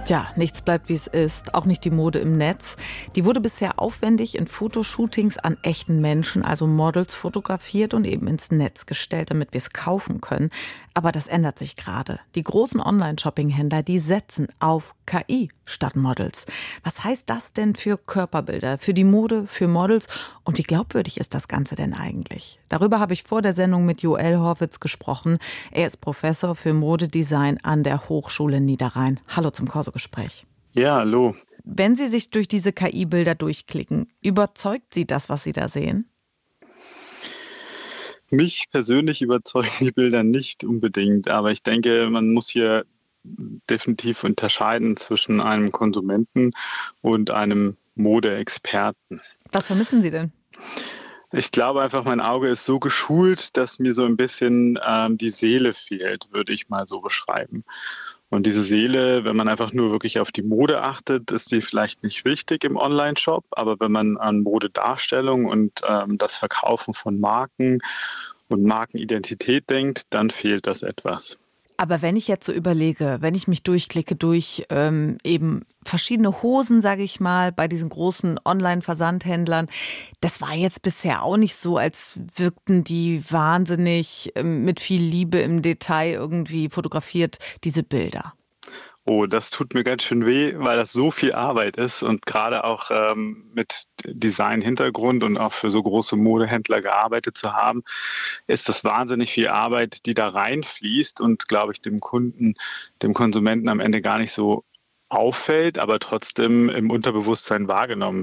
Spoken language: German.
Ja, nichts bleibt, wie es ist, auch nicht die Mode im Netz. Die wurde bisher aufwendig in Fotoshootings an echten Menschen, also Models, fotografiert und eben ins Netz gestellt, damit wir es kaufen können. Aber das ändert sich gerade. Die großen Online-Shopping-Händler, die setzen auf KI statt Models. Was heißt das denn für Körperbilder, für die Mode, für Models? Und wie glaubwürdig ist das Ganze denn eigentlich? Darüber habe ich vor der Sendung mit Joel Horwitz gesprochen. Er ist Professor für Modedesign an der Hochschule Niederrhein. Hallo zum Corso-Gespräch. Ja, hallo. Wenn Sie sich durch diese KI-Bilder durchklicken, überzeugt Sie das, was Sie da sehen? Mich persönlich überzeugen die Bilder nicht unbedingt, aber ich denke, man muss hier definitiv unterscheiden zwischen einem Konsumenten und einem Modeexperten. Was vermissen Sie denn? Ich glaube einfach, mein Auge ist so geschult, dass mir so ein bisschen die Seele fehlt, würde ich mal so beschreiben. Und diese Seele, wenn man einfach nur wirklich auf die Mode achtet, ist die vielleicht nicht wichtig im Online-Shop. Aber wenn man an Modedarstellung und das Verkaufen von Marken und Markenidentität denkt, dann fehlt das etwas. Aber wenn ich jetzt so überlege, wenn ich mich durchklicke durch eben verschiedene Hosen, sage ich mal, bei diesen großen Online-Versandhändlern, das war jetzt bisher auch nicht so, als wirkten die wahnsinnig mit viel Liebe im Detail irgendwie fotografiert, diese Bilder. Oh, das tut mir ganz schön weh, weil das so viel Arbeit ist und gerade auch mit Design-Hintergrund und auch für so große Modehändler gearbeitet zu haben, ist das wahnsinnig viel Arbeit, die da reinfließt und, glaube ich, dem Kunden, dem Konsumenten am Ende gar nicht so auffällt, aber trotzdem im Unterbewusstsein wahrgenommen